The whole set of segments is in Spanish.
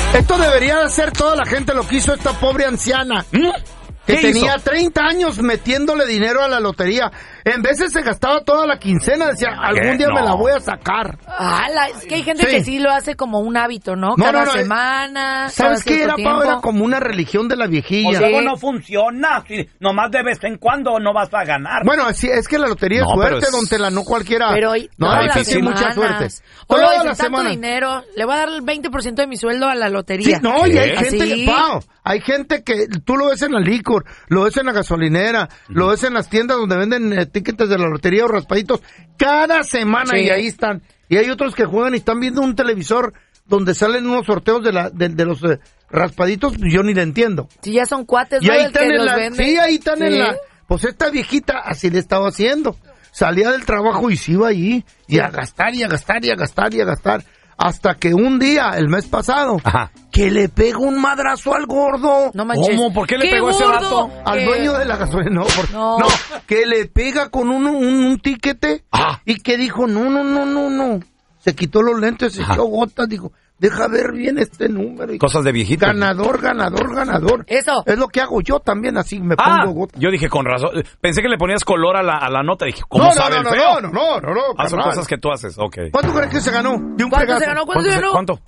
Esto debería hacer toda la gente lo que hizo esta pobre anciana. Que tenía 30 años metiéndole dinero a la lotería. En veces se gastaba toda la quincena. Decía, algún día me la voy a sacar. Es que hay gente que sí lo hace como un hábito, ¿no? Cada semana. ¿Sabes qué era, Pau? Era como una religión de la viejilla. O luego no funciona. Nomás de vez en cuando no vas a ganar. Bueno, es que la lotería es suerte, don Tela, no cualquiera. Pero no hay difícil, mucha suerte. Toda la semana. Dinero, le voy a dar el 20% de mi sueldo a la lotería. Sí, no, y hay gente, Pau, hay gente que tú lo ves en la licor, lo ves en la gasolinera, lo ves en las tiendas donde venden tickets de la lotería o raspaditos, cada semana y ahí están. Y hay otros que juegan y están viendo un televisor donde salen unos sorteos de los raspaditos, yo ni le entiendo. Sí, ya son cuates, y ¿no? ahí están ahí están en la... Pues esta viejita así le estaba haciendo. Salía del trabajo y se iba allí, y a gastar, y a gastar, y a gastar, y a gastar. Hasta que un día, el mes pasado, que le pegó un madrazo al gordo. No manches. ¿Cómo? ¿Por qué le pegó ese vato? Al dueño de la gasolina. No, que le pega con un tiquete y que dijo, no. Se quitó los lentes, se echó gotas, dijo, deja ver bien este número. Cosas de viejito. Ganador. Eso. Es lo que hago yo también, así me pongo gotas. Yo dije, con razón. Pensé que le ponías color a la nota. Dije, ¿cómo sabe el feo? No. Son cosas que tú haces, ok. ¿Cuánto crees que se ganó? De un ¿Cuánto se ganó? ¿Cuánto?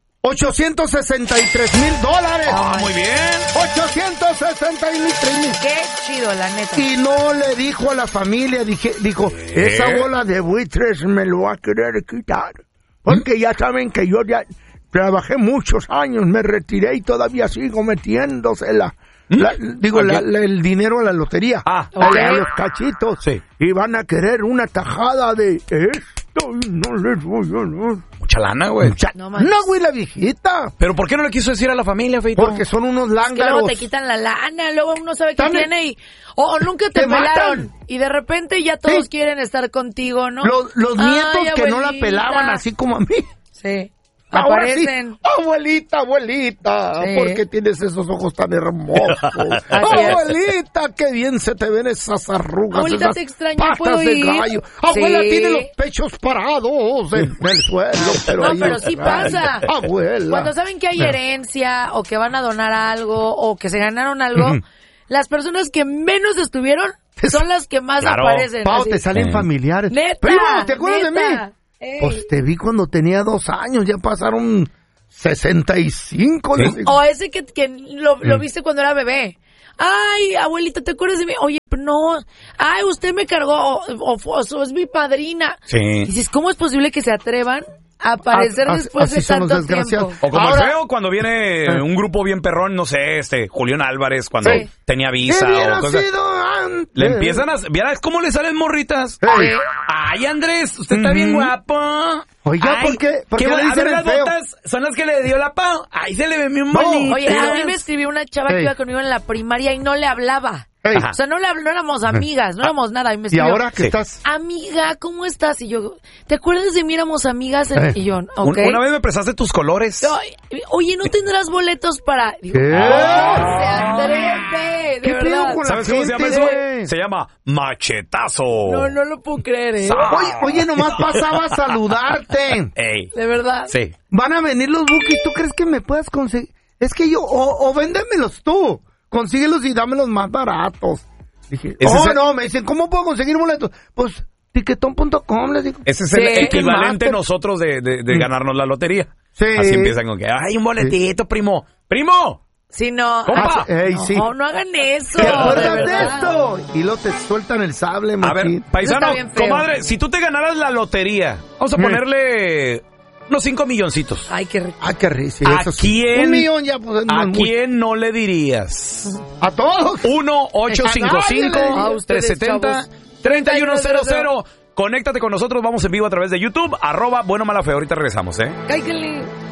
$863,000. Muy bien. 863,000. Qué chido, la neta. Y no le dijo a la familia, dijo, esa bola de buitres me lo va a querer quitar. Porque ya saben que yo ya trabajé muchos años, me retiré y todavía sigo metiéndosela. El dinero a la lotería. A los cachitos. Sí. Y van a querer una tajada de esto y no les voy a dar. Mucha lana, güey. No, güey, la viejita. ¿Pero por qué no le quiso decir a la familia, Feito? Porque son unos lángaros. Es que luego te quitan la lana, luego uno sabe qué tiene y... O nunca te pelaron. Y de repente ya todos quieren estar contigo, ¿no? Los nietos que no la pelaban así como a mí. Sí. Aparecen. Sí, abuelita, ¿por qué tienes esos ojos tan hermosos? Abuelita, qué bien se te ven esas arrugas, abuelita, esas te extraño, patas de gallo. Abuela, tiene los pechos parados en el suelo. Pero sí pasa. Abuela. Cuando saben que hay herencia o que van a donar algo o que se ganaron algo, las personas que menos estuvieron son las que más aparecen. Pau, te salen familiares. Neta, primo, ¿te acuerdas de mí? Pues te vi cuando tenía 2 años, ya pasaron 65. O ese que lo viste cuando era bebé. Ay, abuelita, ¿te acuerdas de mí? Oye, no. Ay, usted me cargó, o es mi padrina. Sí. Y dices, ¿cómo es posible que se atrevan a aparecer después de tanto tiempo? O como el feo cuando viene un grupo bien perrón, no sé, Julián Álvarez, cuando tenía visa o cosas. Le empiezan a... ¿Vieras cómo le salen morritas? Ay, Andrés, usted está bien guapo. Oiga, ¿por qué? ¿Por qué le dicen las feo? botas son las que le dio la Pau. Ahí se le ve bien bonito. Oye, a mí me escribió una chava que iba conmigo en la primaria y no le hablaba. O sea, no éramos amigas, no éramos nada. Y me escribió, ¿y ahora qué estás? Amiga, ¿cómo estás? Y yo, ¿te acuerdas de mí? Éramos amigas. Y yo, ok. Una vez me prestaste tus colores. Oye, ¿no tendrás boletos para...? Digo, ¿qué? Se atreve, de verdad. ¿Sabes cómo se llama eso? Se llama machetazo. No lo puedo creer, Oye, nomás pasaba a saludarte. Ey. De verdad. Sí. Van a venir los Bukis, ¿tú crees que me puedas conseguir? Es que yo, o véndemelos tú. Consíguelos y dámelos más baratos. Dije, me dicen, ¿cómo puedo conseguir boletos? Pues, tiquetón.com, les digo. Ese es el equivalente nosotros de ganarnos la lotería. Sí. Así empiezan con que, ¡ay, un boletito, primo! ¡Primo! Sí, no. No hagan eso. ¿Te acuerdas de esto? Y luego te sueltan el sable, machín. A ver, paisano, comadre, si tú te ganaras la lotería, vamos a ponerle... unos 5 milloncitos. Ay, qué rico. Ay, qué rico. Sí, ¿A quién? 1 millón ya, pues. ¿A quién no le dirías? A todos. 1-855-370-3100. Conéctate con nosotros, vamos en vivo a través de YouTube, @Bueno Mala Feo. Ahorita regresamos, Cállate.